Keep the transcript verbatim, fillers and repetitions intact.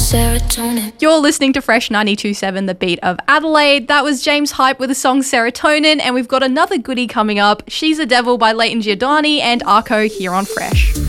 serotonin. You're listening to Fresh ninety-two point seven, the beat of Adelaide. That was James Hype with the song Serotonin, and we've got another goodie coming up. She's a Devil by Leighton Giordani and Arco here on Fresh.